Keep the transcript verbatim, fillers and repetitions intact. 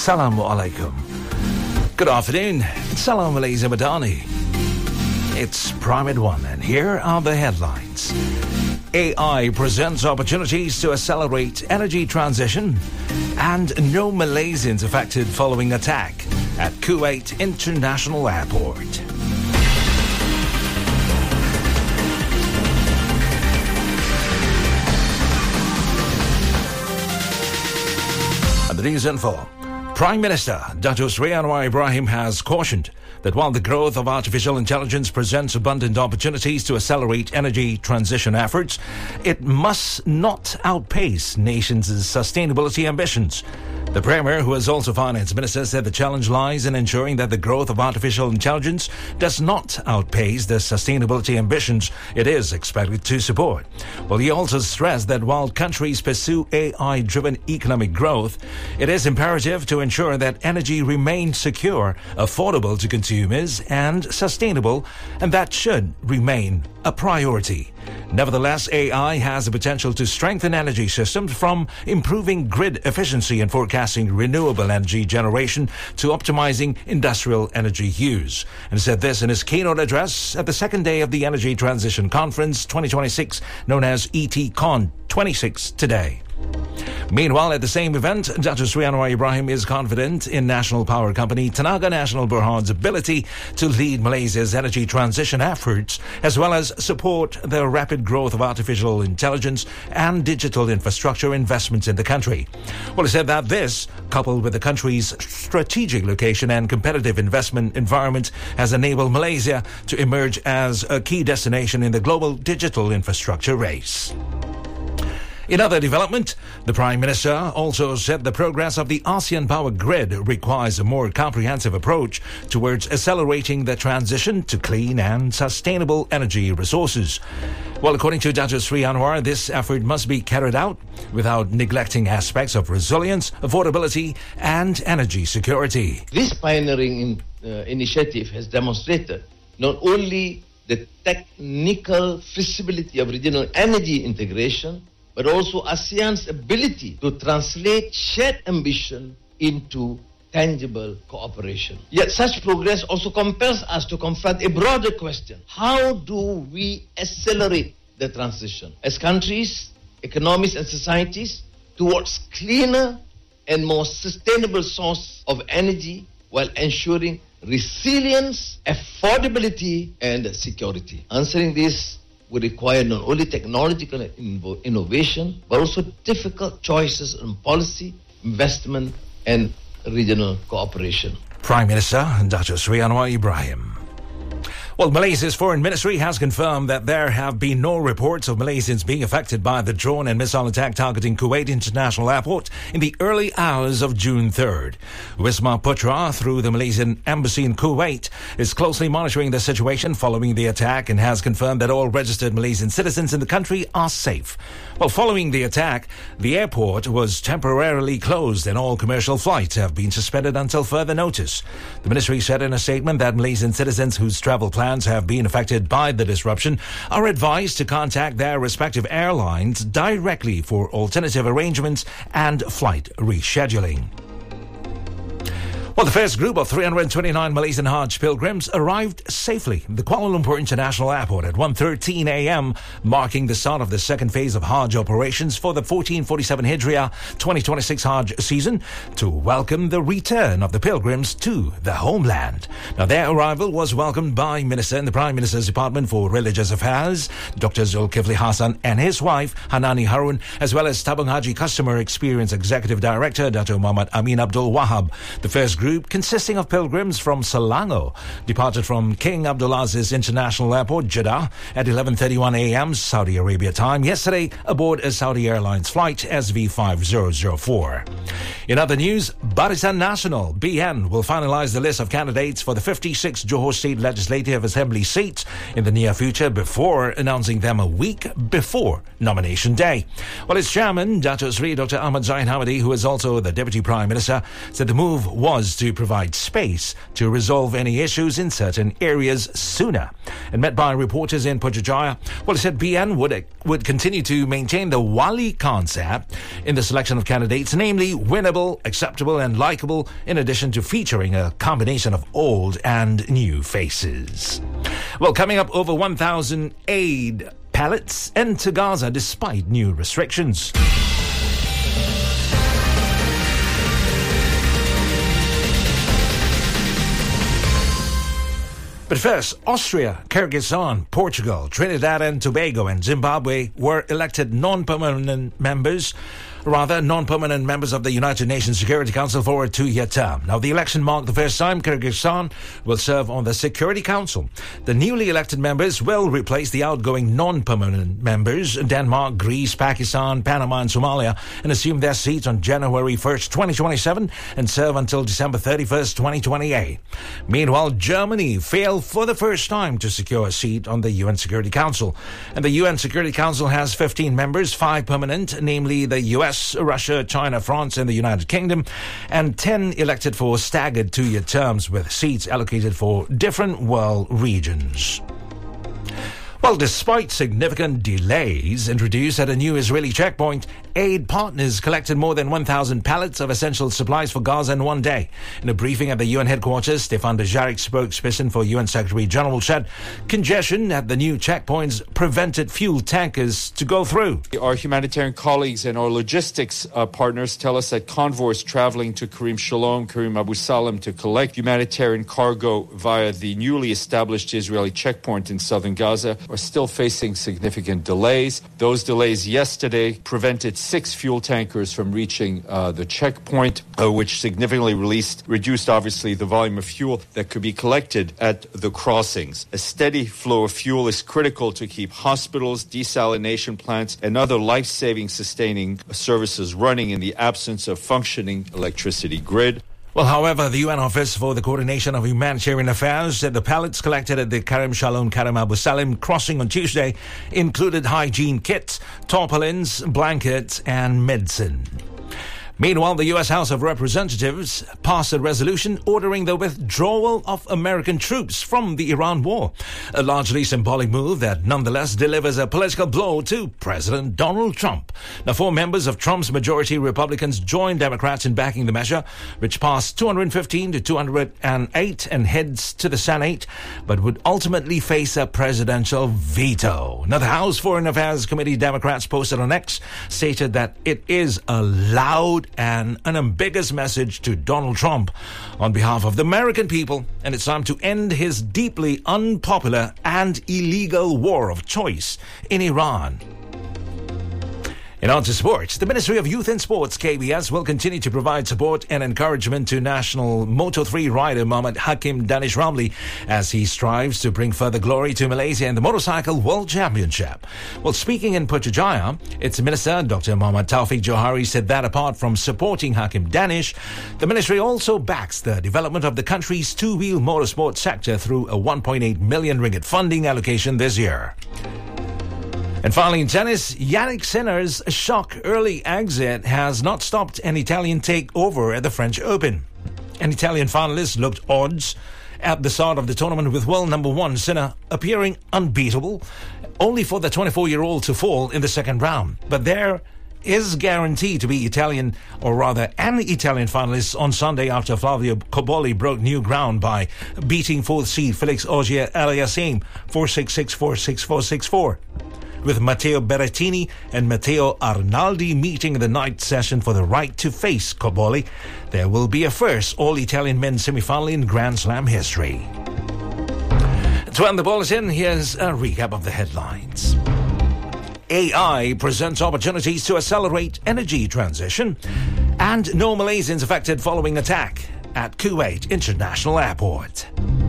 Assalamu alaikum. Good afternoon. Salam Malaysia Madani. It's Prime at One, and here are the headlines. A I presents opportunities to accelerate energy transition, and no Malaysians affected following attack at Kuwait International Airport. And the news info. Prime Minister Dato Sri Anwar Ibrahim has cautioned that while the growth of artificial intelligence presents abundant opportunities to accelerate energy transition efforts, it must not outpace nations' sustainability ambitions. The Premier, who is also Finance Minister, said the challenge lies in ensuring that the growth of artificial intelligence does not outpace the sustainability ambitions it is expected to support. Well, he also stressed that while countries pursue A I-driven economic growth, it is imperative to ensure that energy remains secure, affordable to consumers, and sustainable, and that should remain a priority. Nevertheless, A I has the potential to strengthen energy systems, from improving grid efficiency and forecasting renewable energy generation to optimizing industrial energy use. And said this in his keynote address at the second day of the Energy Transition Conference twenty twenty-six, known as E T Con twenty-six today. Meanwhile, at the same event, Dato Sri Anwar Ibrahim is confident in national power company Tenaga Nasional Berhad's ability to lead Malaysia's energy transition efforts, as well as support the rapid growth of artificial intelligence and digital infrastructure investments in the country. Well, he said that this, coupled with the country's strategic location and competitive investment environment, has enabled Malaysia to emerge as a key destination in the global digital infrastructure race. In other development, the Prime Minister also said the progress of the ASEAN Power Grid requires a more comprehensive approach towards accelerating the transition to clean and sustainable energy resources. Well, according to Dato Sri Anwar, this effort must be carried out without neglecting aspects of resilience, affordability, and energy security. This pioneering in, uh, initiative has demonstrated not only the technical feasibility of regional energy integration, but also ASEAN's ability to translate shared ambition into tangible cooperation. Yet such progress also compels us to confront a broader question. How do we accelerate the transition as countries, economies and societies towards cleaner and more sustainable source of energy while ensuring resilience, affordability and security? Answering this would require not only technological inno- innovation, but also difficult choices on policy, investment, and regional cooperation. Prime Minister Dato Sri Anwar Ibrahim. Well, Malaysia's Foreign Ministry has confirmed that there have been no reports of Malaysians being affected by the drone and missile attack targeting Kuwait International Airport in the early hours of June third. Wisma Putra, through the Malaysian Embassy in Kuwait, is closely monitoring the situation following the attack and has confirmed that all registered Malaysian citizens in the country are safe. Well, following the attack, the airport was temporarily closed and all commercial flights have been suspended until further notice. The ministry said in a statement that Malaysian citizens whose travel plans have been affected by the disruption are advised to contact their respective airlines directly for alternative arrangements and flight rescheduling. Well, the first group of three hundred twenty-nine Malaysian Hajj pilgrims arrived safely at the Kuala Lumpur International Airport at one thirteen a.m., marking the start of the second phase of Hajj operations for the fourteen forty-seven Hijriah twenty twenty-six Hajj season to welcome the return of the pilgrims to the homeland. Now, their arrival was welcomed by Minister in the Prime Minister's Department for Religious Affairs, Doctor Zulkifli Hassan, and his wife, Hanani Harun, as well as Tabung Haji Customer Experience Executive Director, Dato Muhammad Amin Abdul Wahab. The first group, consisting of pilgrims from Selangor, departed from King Abdulaziz International Airport, Jeddah, at eleven thirty-one a.m. Saudi Arabia time yesterday aboard a Saudi Airlines flight S V five zero zero four. In other news, Barisan Nasional, B N, will finalize the list of candidates for the fifty-six Johor State Legislative Assembly seats in the near future before announcing them a week before nomination day. Well, its chairman, Dato Sri Doctor Ahmad Zaid Hamidi, who is also the Deputy Prime Minister, said the move was was to provide space to resolve any issues in certain areas sooner. And met by reporters in Putrajaya, well, he said B N would, would continue to maintain the Wali concept in the selection of candidates, namely winnable, acceptable and likable, in addition to featuring a combination of old and new faces. Well, coming up, over one thousand aid pallets enter Gaza despite new restrictions. But first, Austria, Kyrgyzstan, Portugal, Trinidad and Tobago and Zimbabwe were elected non-permanent members, rather non-permanent members of the United Nations Security Council for a two-year term. Now, the election marked the first time Kyrgyzstan will serve on the Security Council. The newly elected members will replace the outgoing non-permanent members, Denmark, Greece, Pakistan, Panama and Somalia, and assume their seats on January first, twenty twenty-seven and serve until December thirty-first, twenty twenty-eight. Meanwhile, Germany failed for the first time to secure a seat on the U N Security Council. And the U N Security Council has fifteen members, five permanent, namely the U S, Russia, China, France and the United Kingdom, and ten elected for staggered two-year terms with seats allocated for different world regions. Well, despite significant delays introduced at a new Israeli checkpoint, aid partners collected more than one thousand pallets of essential supplies for Gaza in one day. In a briefing at the U N headquarters, Stefan Dujarric, spokesperson for U N Secretary General, said congestion at the new checkpoints prevented fuel tankers to go through. Our humanitarian colleagues and our logistics uh, partners tell us that convoys traveling to Karim Shalom, Karim Abu Salam to collect humanitarian cargo via the newly established Israeli checkpoint in southern Gaza are still facing significant delays. Those delays yesterday prevented six fuel tankers from reaching uh, the checkpoint, uh, which significantly released, reduced obviously the volume of fuel that could be collected at the crossings. A steady flow of fuel is critical to keep hospitals, desalination plants, and other life-saving sustaining services running in the absence of functioning electricity grid. Well, however, the U N Office for the Coordination of Humanitarian Affairs said the pallets collected at the Karim Shalom Karim Abu Salim crossing on Tuesday included hygiene kits, tarpaulins, blankets, and medicine. Meanwhile, the U S House of Representatives passed a resolution ordering the withdrawal of American troops from the Iran war, a largely symbolic move that nonetheless delivers a political blow to President Donald Trump. Now, four members of Trump's majority Republicans joined Democrats in backing the measure, which passed two hundred fifteen to two hundred eight and heads to the Senate, but would ultimately face a presidential veto. Now, the House Foreign Affairs Committee Democrats posted on X stated that it is a loud and an ambiguous message to Donald Trump on behalf of the American people, and it's time to end his deeply unpopular and illegal war of choice in Iran. In on to sports, the Ministry of Youth and Sports, K B S, will continue to provide support and encouragement to national Moto three rider Mohammad Hakim Danish Ramli as he strives to bring further glory to Malaysia in the Motorcycle World Championship. Well, speaking in Putrajaya, its Minister, Doctor Muhammad Taufiq Johari, said that apart from supporting Hakim Danish, the ministry also backs the development of the country's two-wheel motorsport sector through a one point eight million ringgit funding allocation this year. And finally in tennis, Yannick Sinner's shock early exit has not stopped an Italian takeover at the French Open. An Italian finalist looked odds at the start of the tournament with world number one Sinner appearing unbeatable, only for the twenty-four-year-old to fall in the second round. But there is guaranteed to be Italian, or rather an Italian finalist on Sunday after Flavio Cobolli broke new ground by beating fourth seed Felix Auger-Aliassime four six six, four six, four six four. With Matteo Berrettini and Matteo Arnaldi meeting in the night session for the right to face Cobolli, there will be a first all-Italian men's semi-final in Grand Slam history. To end the bulletin, here's a recap of the headlines. A I presents opportunities to accelerate energy transition, and no Malaysians affected following attack at Kuwait International Airport.